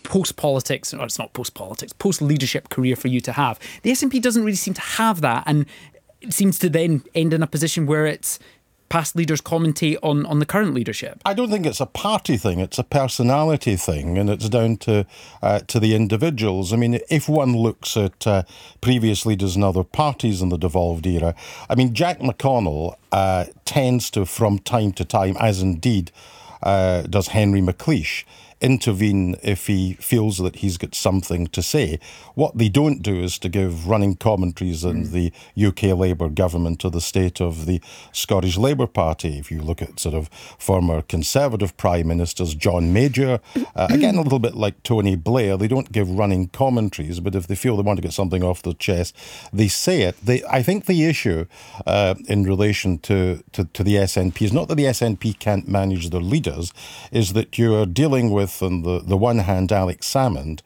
post-politics, or it's not post-politics, post-leadership career for you to have. The SNP doesn't really seem to have that, and it seems to then end in a position where it's past leaders commentate on the current leadership. I don't think it's a party thing, it's a personality thing, and it's down to the individuals. I mean, if one looks at previous leaders in other parties in the devolved era, I mean, Jack McConnell tends to, from time to time, as indeed does Henry McLeish, intervene if he feels that he's got something to say. What they don't do is to give running commentaries on the UK Labour government or the state of the Scottish Labour Party. If you look at sort of former Conservative Prime Ministers, John Major, again a little bit like Tony Blair, they don't give running commentaries, but if they feel they want to get something off their chest, they say it. I think the issue in relation to the SNP is not that the SNP can't manage their leaders, is that you're dealing with, on the one hand, Alex Salmond,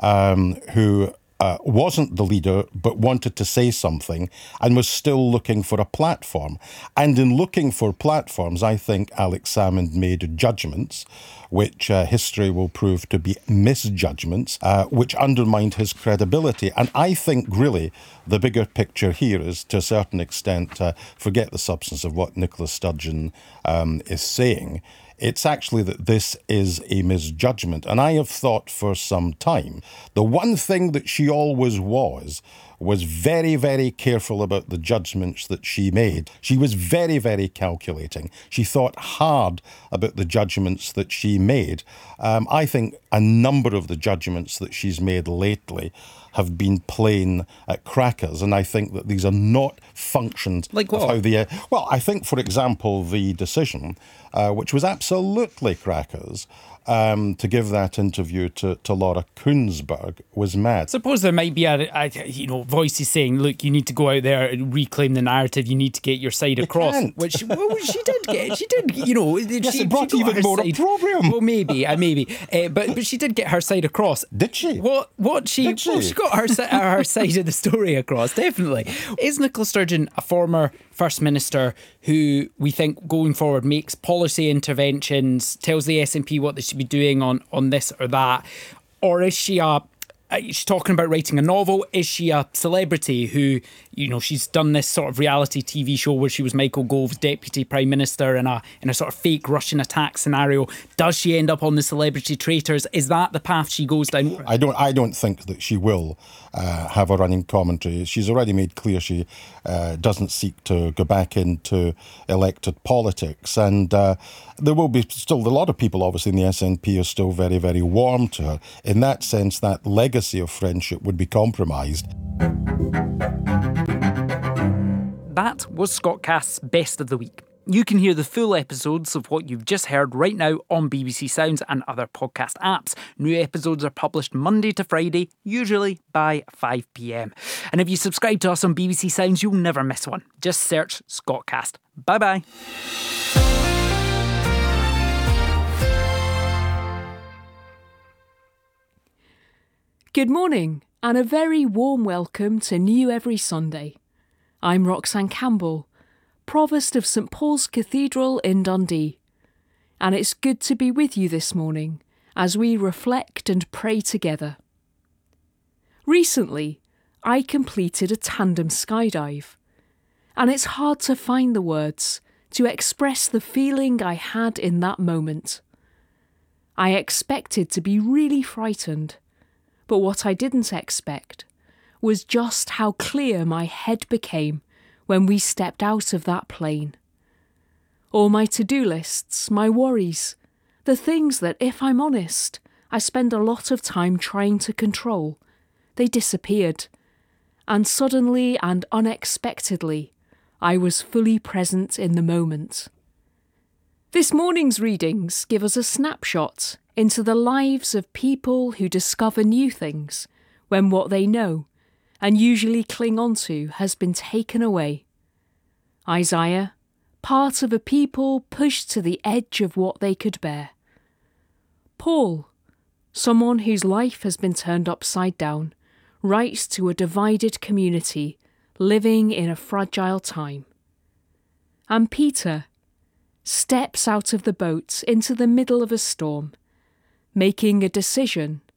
who wasn't the leader but wanted to say something and was still looking for a platform. And in looking for platforms, I think Alex Salmond made judgments which history will prove to be misjudgments, which undermined his credibility. And I think really the bigger picture here is, to a certain extent, forget the substance of what Nicola Sturgeon is saying. It's actually that this is a misjudgment. And I have thought for some time, the one thing that she always was very, very careful about the judgments that she made. She was very, very calculating. She thought hard about the judgments that she made. I think a number of the judgments that she's made lately have been plain crackers, and I think that these are not functions like what? Of how the... well, I think, for example, the decision, which was absolutely crackers, to give that interview to Laura Kuenssberg was mad. Suppose there might be voices saying, look, you need to go out there and reclaim the narrative, you need to get your side across. Which she did get. Yes, it brought even more opprobrium. Well, maybe. But she did get her side across. Did she? She got her side of the story across, definitely. Is Nicola Sturgeon a former First Minister who we think going forward makes policy interventions, tells the SNP what they should be doing on this or that? Or is she she's talking about writing a novel? Is she a celebrity who, she's done this sort of reality TV show where she was Michael Gove's deputy prime minister in a sort of fake Russian attack scenario? Does she end up on the Celebrity Traitors? Is that the path she goes down? I don't think that she will have a running commentary. She's already made clear she doesn't seek to go back into elected politics, and there will be still a lot of people, obviously, in the SNP are still very, very warm to her. In that sense, that legacy of friendship would be compromised. That was Scott Cast's Best of the Week. You can hear the full episodes of what you've just heard right now on BBC Sounds and other podcast apps. New episodes are published Monday to Friday, usually by 5 p.m. And if you subscribe to us on BBC Sounds, you'll never miss one. Just search Scott Cast. Bye-bye. Good morning, and a very warm welcome to New Every Sunday. I'm Roxanne Campbell, Provost of St Paul's Cathedral in Dundee, and it's good to be with you this morning as we reflect and pray together. Recently, I completed a tandem skydive, and it's hard to find the words to express the feeling I had in that moment. I expected to be really frightened, but what I didn't expect was just how clear my head became when we stepped out of that plane. All my to-do lists, my worries, the things that, if I'm honest, I spend a lot of time trying to control, they disappeared. And suddenly and unexpectedly, I was fully present in the moment. This morning's readings give us a snapshot into the lives of people who discover new things when what they know and usually cling on to has been taken away. Isaiah, part of a people pushed to the edge of what they could bear. Paul, someone whose life has been turned upside down, writes to a divided community living in a fragile time. And Peter steps out of the boat into the middle of a storm, making a decision